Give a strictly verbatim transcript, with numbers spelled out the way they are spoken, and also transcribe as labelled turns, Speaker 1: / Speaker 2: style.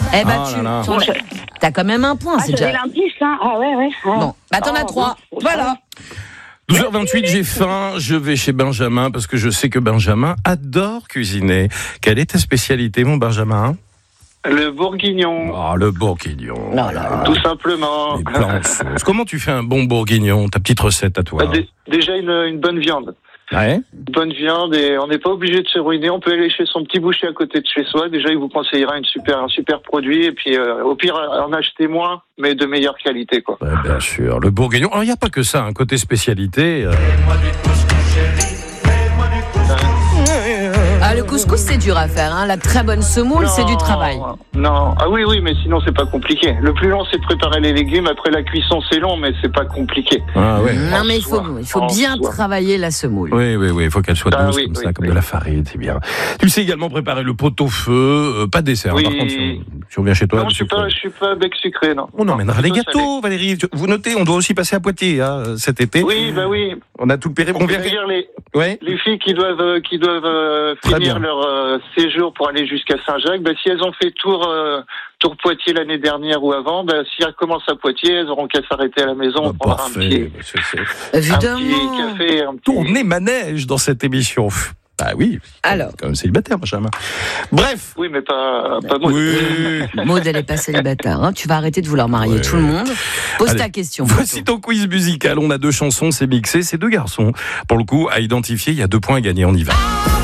Speaker 1: Eh ben,
Speaker 2: Ah
Speaker 1: tu
Speaker 2: là là.
Speaker 1: t'en as- t'as quand même un point,
Speaker 3: Ah,
Speaker 1: c'est
Speaker 3: j'avais
Speaker 1: déjà.
Speaker 3: l'indice, hein. Ah ouais, ouais. ouais.
Speaker 1: Bon, bah t'en as
Speaker 3: Oh,
Speaker 1: trois.
Speaker 3: bon,
Speaker 1: Voilà.
Speaker 2: douze heures vingt-huit, j'ai faim, je vais chez Benjamin parce que je sais que Benjamin adore cuisiner. Quelle est ta spécialité, mon Benjamin?
Speaker 4: Le bourguignon,
Speaker 2: Oh, le bourguignon.
Speaker 1: Non, là,
Speaker 4: tout simplement.
Speaker 2: Les plats en sauce. Comment tu fais un bon bourguignon? Ta petite recette à toi.
Speaker 4: Bah, dé- déjà une, une bonne viande.
Speaker 2: Ouais.
Speaker 4: Une bonne viande et on n'est pas obligé de se ruiner. On peut aller chez son petit boucher à côté de chez soi. Déjà, il vous conseillera une super, un super produit. Et puis, euh, au pire, en acheter moins, mais de meilleure qualité, quoi.
Speaker 2: Ouais, bien sûr. Le bourguignon. Alors, il n'y a pas que ça, un côté spécialité. euh.
Speaker 1: Ah, le couscous, c'est dur à faire. Hein. La très bonne semoule,
Speaker 4: Non,
Speaker 1: c'est du travail.
Speaker 4: Non. Ah oui, oui, mais sinon, c'est pas compliqué. Le plus long, c'est de préparer les légumes. Après la cuisson, c'est long, mais c'est pas compliqué.
Speaker 2: Ah ouais.
Speaker 1: Non, mais il faut,
Speaker 4: soi.
Speaker 1: il faut
Speaker 4: En
Speaker 1: bien
Speaker 4: soi.
Speaker 1: travailler la semoule.
Speaker 2: Oui, oui, oui, il faut qu'elle soit
Speaker 4: Ah
Speaker 2: douce
Speaker 4: oui,
Speaker 2: comme
Speaker 4: oui,
Speaker 2: ça, comme
Speaker 4: oui.
Speaker 2: de la farine, c'est bien. Tu sais également préparer le pot-au-feu, euh, pas de dessert.
Speaker 4: Oui.
Speaker 2: Par contre, si on, si on vient chez toi,
Speaker 4: Non,
Speaker 2: le
Speaker 4: je suis
Speaker 2: sucre.
Speaker 4: pas, je suis pas bec sucré, non.
Speaker 2: On emmènera les
Speaker 4: plutôt salé.
Speaker 2: gâteaux, Valérie. Vous notez, on doit aussi passer à Poitiers hein, cet été.
Speaker 4: Oui, bah oui.
Speaker 2: On a tout le périph'.
Speaker 4: On
Speaker 2: On
Speaker 4: peut
Speaker 2: vient.
Speaker 4: dire les,
Speaker 2: Ouais.
Speaker 4: les filles qui doivent, euh, qui doivent euh,
Speaker 2: Très bien.
Speaker 4: finir leur euh, séjour pour aller jusqu'à Saint-Jacques, bah, si elles ont fait tour, euh, tour Poitiers l'année dernière ou avant, bah, si elles commencent à Poitiers, elles auront qu'à s'arrêter à la maison.
Speaker 2: Bah,
Speaker 4: On prendra un petit,
Speaker 2: parfait. C'est- c'est-
Speaker 4: un petit
Speaker 1: Évidemment.
Speaker 4: café, un petit...
Speaker 2: Tourner manège dans cette émission. Ah oui.
Speaker 1: Alors.
Speaker 2: Quand même célibataire, Benjamin. Bref.
Speaker 4: Oui, mais pas, pas moi.
Speaker 2: Oui.
Speaker 1: Maud, elle est pas célibataire. Hein. Tu vas arrêter de vouloir marier
Speaker 2: Ouais.
Speaker 1: tout le monde. Pose
Speaker 2: Allez.
Speaker 1: ta question.
Speaker 2: Voici ton quiz musical. On a deux chansons, c'est mixé. C'est deux garçons. Pour le coup, à identifier, il y a deux points à gagner. On y va.